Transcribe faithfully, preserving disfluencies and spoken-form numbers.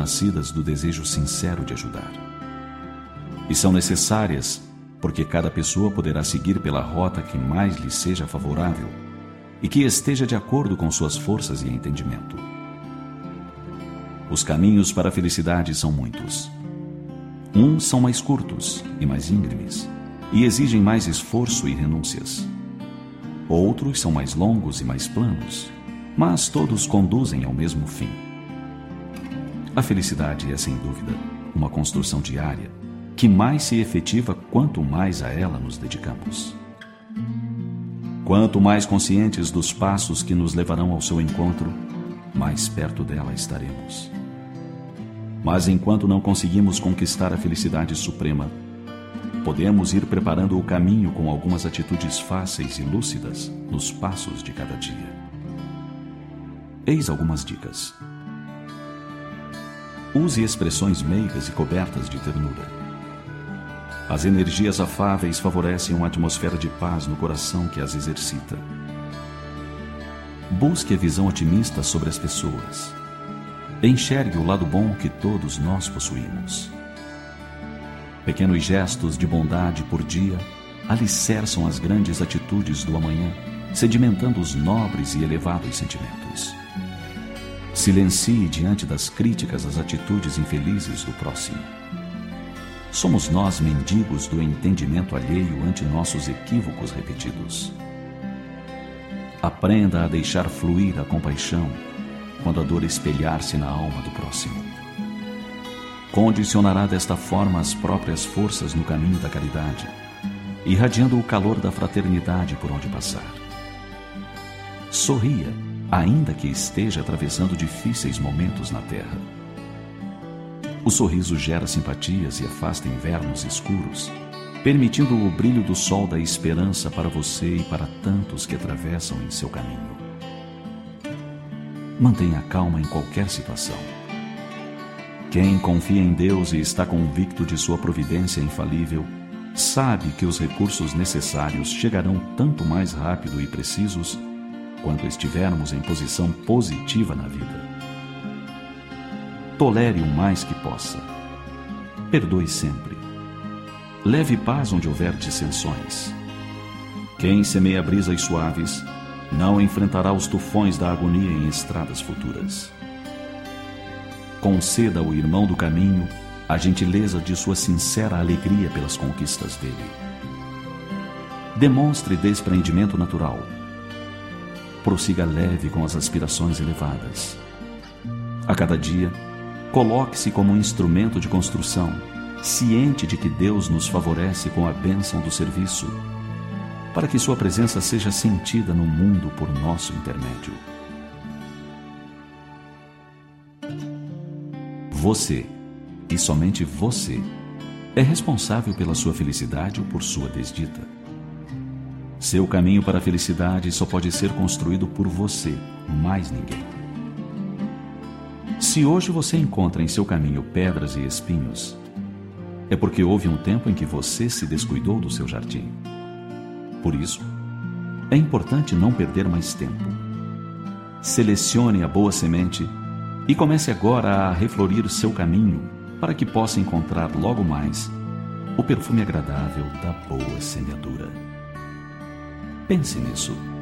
nascidas do desejo sincero de ajudar. E são necessárias porque cada pessoa poderá seguir pela rota que mais lhe seja favorável e que esteja de acordo com suas forças e entendimento. Os caminhos para a felicidade são muitos. Uns são mais curtos e mais íngremes e exigem mais esforço e renúncias. Outros são mais longos e mais planos, mas todos conduzem ao mesmo fim. A felicidade é, sem dúvida, uma construção diária que mais se efetiva quanto mais a ela nos dedicamos. Quanto mais conscientes dos passos que nos levarão ao seu encontro, mais perto dela estaremos. Mas enquanto não conseguimos conquistar a felicidade suprema, podemos ir preparando o caminho com algumas atitudes fáceis e lúcidas nos passos de cada dia. Eis algumas dicas. Use expressões meigas e cobertas de ternura. As energias afáveis favorecem uma atmosfera de paz no coração que as exercita. Busque a visão otimista sobre as pessoas. Enxergue o lado bom que todos nós possuímos. Pequenos gestos de bondade por dia alicerçam as grandes atitudes do amanhã, sedimentando os nobres e elevados sentimentos. Silencie diante das críticas as atitudes infelizes do próximo. Somos nós mendigos do entendimento alheio ante nossos equívocos repetidos. Aprenda a deixar fluir a compaixão quando a dor espelhar-se na alma do próximo. Condicionará desta forma as próprias forças no caminho da caridade, irradiando o calor da fraternidade por onde passar. Sorria, ainda que esteja atravessando difíceis momentos na terra. O sorriso gera simpatias e afasta invernos escuros, permitindo o brilho do sol da esperança para você e para tantos que atravessam em seu caminho. Mantenha calma em qualquer situação. Quem confia em Deus e está convicto de sua providência infalível, sabe que os recursos necessários chegarão tanto mais rápido e precisos quanto estivermos em posição positiva na vida. Tolere o mais que possa. Perdoe sempre. Leve paz onde houver dissensões. Quem semeia brisas suaves não enfrentará os tufões da agonia em estradas futuras. Conceda ao irmão do caminho a gentileza de sua sincera alegria pelas conquistas dele. Demonstre despreendimento natural. Prossiga leve com as aspirações elevadas. A cada dia, coloque-se como um instrumento de construção, ciente de que Deus nos favorece com a bênção do serviço, para que sua presença seja sentida no mundo por nosso intermédio. Você, e somente você, é responsável pela sua felicidade ou por sua desdita. Seu caminho para a felicidade só pode ser construído por você, mais ninguém. Se hoje você encontra em seu caminho pedras e espinhos, é porque houve um tempo em que você se descuidou do seu jardim. Por isso, é importante não perder mais tempo. Selecione a boa semente e comece agora a reflorir seu caminho para que possa encontrar logo mais o perfume agradável da boa semeadura. Pense nisso.